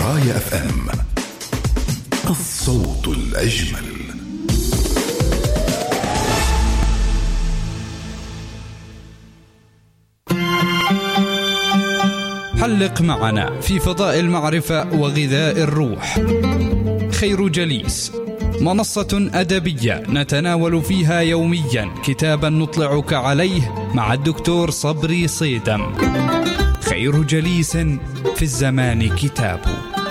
راية FM، الصوت الأجمل. حلق معنا في فضاء المعرفة وغذاء الروح. خير جليس، منصة أدبية نتناول فيها يوميا كتابا نطلعك عليه مع الدكتور صبري صيدم. خير جليس في الزمان كتاب.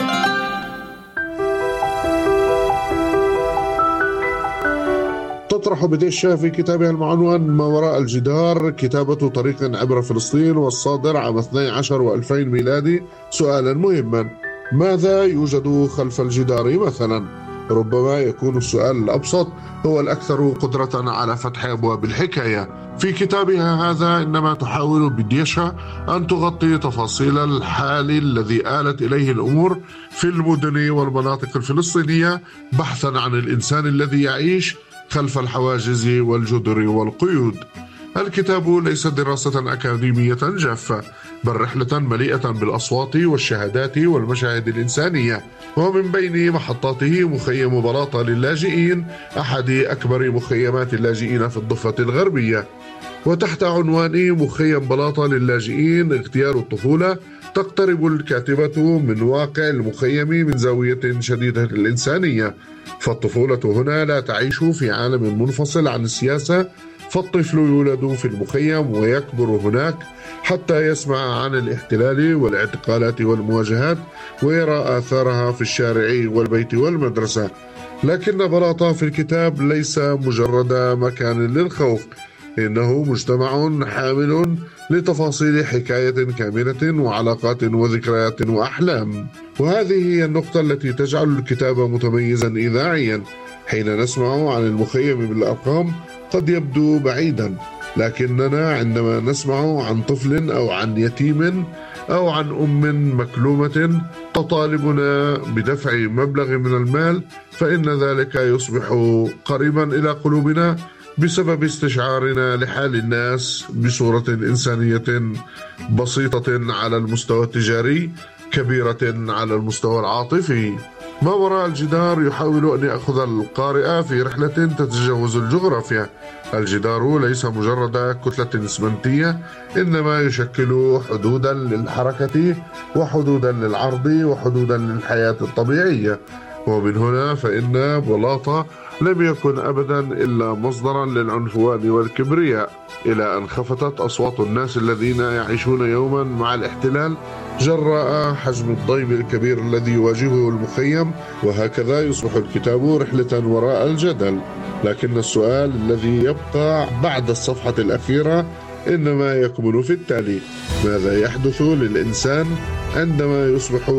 تطرح بديع الشاه في كتابها المعنون ما وراء الجدار، كتابة طريق عبر فلسطين، والصادر عام 12 و2000 ميلادي، سؤالا مهما: ماذا يوجد خلف الجدار مثلا؟ ربما يكون السؤال الأبسط هو الأكثر قدرة على فتح أبواب الحكاية. في كتابها هذا إنما تحاول بديع الشاه أن تغطي تفاصيل الحال الذي آلت إليه الأمور في المدن والمناطق الفلسطينية، بحثا عن الإنسان الذي يعيش خلف الحواجز والجدر والقيود. الكتاب ليس دراسة أكاديمية جافة، بل رحلة مليئة بالأصوات والشهادات والمشاهد الإنسانية، ومن بين محطاته مخيم بلاطة للاجئين، أحد أكبر مخيمات اللاجئين في الضفة الغربية. وتحت عنوان مخيم بلاطة للاجئين اغتيال الطفولة، تقترب الكاتبة من واقع المخيم من زاوية شديدة الإنسانية. فالطفولة هنا لا تعيش في عالم منفصل عن السياسة، فالطفل يولد في المخيم ويكبر هناك حتى يسمع عن الاحتلال والاعتقالات والمواجهات، ويرى آثارها في الشارع والبيت والمدرسة. لكن بلاطة في الكتاب ليس مجرد مكان للخوف، إنه مجتمع حامل لتفاصيل حكاية كاملة وعلاقات وذكريات وأحلام. وهذه هي النقطة التي تجعل الكتاب متميزا إذاعيا. حين نسمع عن المخيم بالأرقام قد يبدو بعيدا، لكننا عندما نسمع عن طفل أو عن يتيم أو عن أم مكلومة تطالبنا بدفع مبلغ من المال، فإن ذلك يصبح قريبا إلى قلوبنا بسبب استشعارنا لحال الناس بصورة إنسانية بسيطة على المستوى التجاري، كبيرة على المستوى العاطفي. ما وراء الجدار يحاول أن يأخذ القارئ في رحلة تتجاوز الجغرافيا. الجدار ليس مجرد كتلة إسمنتية، إنما يشكل حدودا للحركة وحدودا للعرض وحدودا للحياة الطبيعية. ومن هنا فإن بلاطة لم يكن أبدا إلا مصدرا للعنفوان والكبرياء، إلى أن خفتت أصوات الناس الذين يعيشون يوما مع الاحتلال جراء حجم الضيم الكبير الذي يواجهه المخيم. وهكذا يصبح الكتاب رحلة وراء الجدل. لكن السؤال الذي يبقى بعد الصفحة الأخيرة إنما يكمن في التالي: ماذا يحدث للإنسان عندما يصبح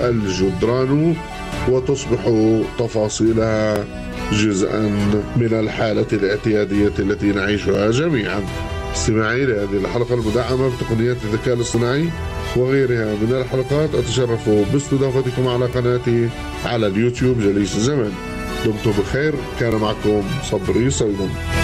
الجدران وتصبح تفاصيلها جزءا من الحالة الاعتيادية التي نعيشها جميعا؟ استماعي لهذه الحلقة المدعمة بتقنيات الذكاء الاصطناعي وغيرها من الحلقات. أتشرف باستضافتكم على قناتي على اليوتيوب جليس الزمان. دمتم بخير. كان معكم صبري صيدم.